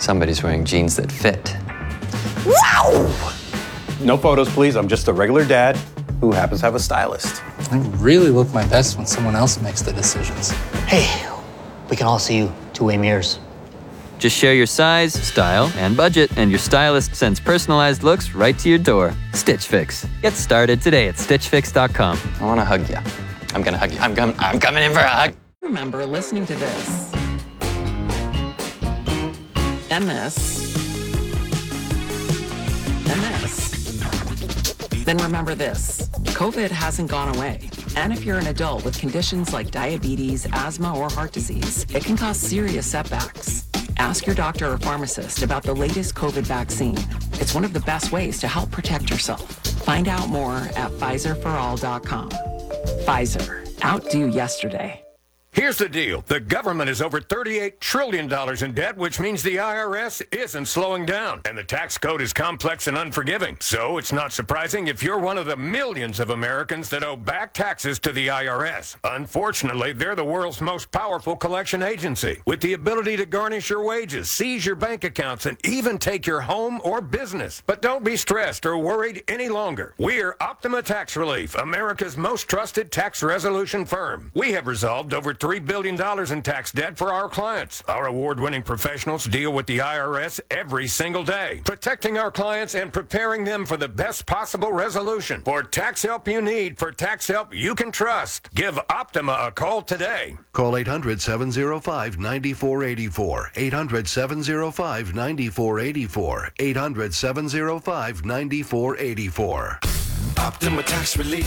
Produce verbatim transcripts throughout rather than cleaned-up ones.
Somebody's wearing jeans that fit. Wow! No photos, please. I'm just a regular dad who happens to have a stylist. I really look my best when someone else makes the decisions. Hey, we can all see you two-way mirrors. Just share your size, style, and budget, and your stylist sends personalized looks right to your door. Stitch Fix. Get started today at stitch fix dot com. I want to hug you. I'm going to hug you. I'm, com- I'm coming in for a hug. Remember listening to this. And this. And this. Then remember this. COVID hasn't gone away. And if you're an adult with conditions like diabetes, asthma, or heart disease, it can cause serious setbacks. Ask your doctor or pharmacist about the latest COVID vaccine. It's one of the best ways to help protect yourself. Find out more at Pfizer for all dot com. Pfizer. Outdo yesterday. Here's the deal. The government is over thirty-eight trillion dollars in debt, which means the I R S isn't slowing down. And the tax code is complex and unforgiving. So it's not surprising if you're one of the millions of Americans that owe back taxes to the I R S. Unfortunately, they're the world's most powerful collection agency, with the ability to garnish your wages, seize your bank accounts, and even take your home or business. But don't be stressed or worried any longer. We're Optima Tax Relief, America's most trusted tax resolution firm. We have resolved over three billion dollars in tax debt for our clients. Our award-winning professionals deal with the I R S every single day, protecting our clients and preparing them for the best possible resolution. For tax help you need, for tax help you can trust, give Optima a call today. Call eight hundred, seven oh five, nine four eight four. eight hundred, seven oh five, nine four eight four. eight hundred, seven oh five, nine four eight four. Optima Tax Relief.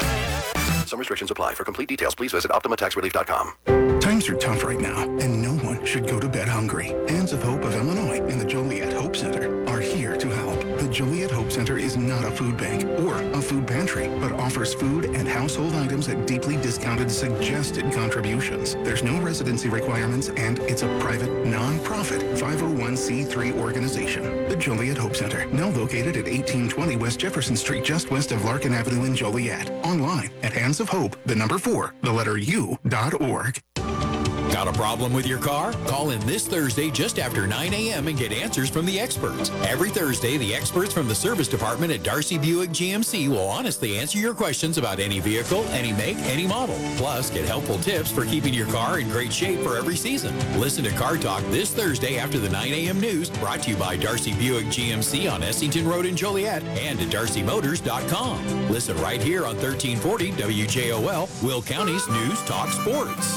Some restrictions apply. For complete details, please visit optima tax relief dot com. Times are tough right now, and no one should go to bed hungry. Hands of Hope of Illinois and the Joliet Hope Center are here to help. The Joliet Hope Center is not a food bank or a food pantry, but offers food and household items at deeply discounted suggested contributions. There's no residency requirements, and it's a private, non-profit five oh one c three organization. The Joliet Hope Center, now located at eighteen twenty West Jefferson Street, just west of Larkin Avenue in Joliet. Online at Hands of Hope, the number four, the letter U, dot org. Got a problem with your car? Call in this Thursday just after nine a.m. and get answers from the experts. Every Thursday, the experts from the service department at Darcy Buick G M C will honestly answer your questions about any vehicle, any make, any model. Plus, get helpful tips for keeping your car in great shape for every season. Listen to Car Talk this Thursday after the nine a.m. news, brought to you by Darcy Buick G M C on Essington Road in Joliet and at darcy motors dot com. Listen right here on thirteen forty W J O L, Will County's News Talk Sports.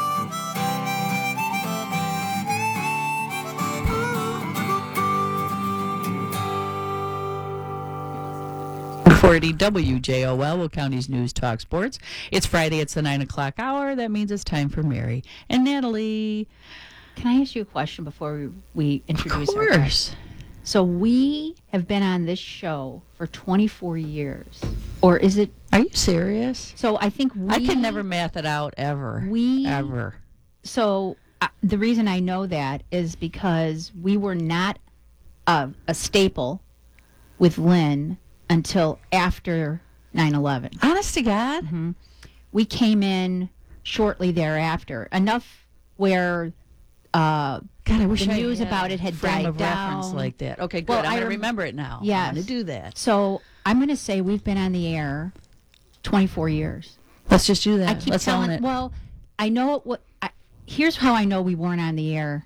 forty W J O L, Will County's News Talk Sports. It's Friday. It's the nine o'clock hour. That means it's time for Mary and Natalie. Can I ask you a question before we, we introduce Of our course. guest? So we have been on this show for twenty-four years. Or is it? Are you serious? So I think we... I can never math it out, ever. We... Ever. So uh, the reason I know that is because we were not a, a staple with Lynn until after nine eleven. Honest to God? Mm-hmm. We came in shortly thereafter. Enough where uh, God, I wish the I news had about it had a frame died of down. reference like that. Okay, good. Well, I'm I going to rem- remember it now. Yes. I'm going to do that. So I'm going to say we've been on the air twenty-four years. Let's just do that. I keep Let's telling, own it. well, I know what, I, here's how I know we weren't on the air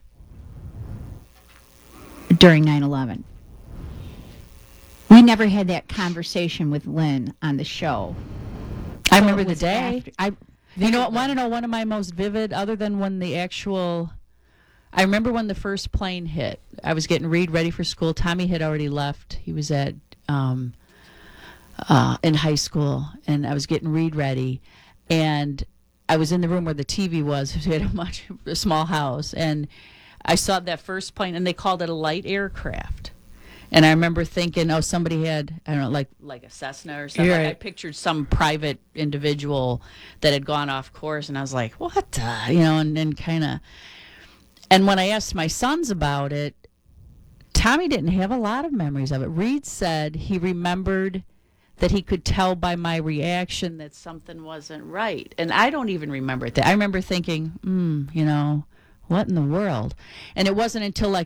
during nine eleven. We never had that conversation with Lynn on the show. I So remember it the was day. after- I, You know what? Want to know one of my most vivid, other than when the actual... I remember when the first plane hit. I was getting Reed ready for school. Tommy had already left. He was at um, uh, in high school, and I was getting Reed ready. And I was in the room where the T V was. We had a much a small house, and I saw that first plane, and they called it a light aircraft. And I remember thinking, oh, somebody had, I don't know, like like a Cessna or something. Right. I pictured some private individual that had gone off course, and I was like, what the, you know, and then kind of, and when I asked my sons about it, Tommy didn't have a lot of memories of it. Reed said he remembered that he could tell by my reaction that something wasn't right. And I don't even remember it. I remember thinking, hmm, you know, what in the world? And it wasn't until like